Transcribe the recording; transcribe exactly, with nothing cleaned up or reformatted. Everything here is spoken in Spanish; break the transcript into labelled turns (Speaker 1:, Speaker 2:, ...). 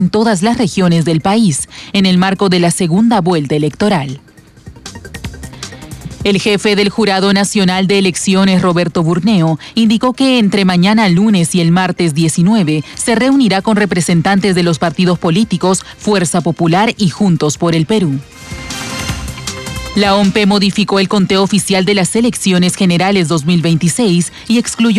Speaker 1: en todas las regiones del país, en el marco de la segunda vuelta electoral. El jefe del Jurado Nacional de Elecciones, Roberto Burneo, indicó que entre mañana lunes y el martes diecinueve se reunirá con representantes de los partidos políticos Fuerza Popular y Juntos por el Perú. La O M P E modificó el conteo oficial de las elecciones generales dos mil veintiséis y excluyó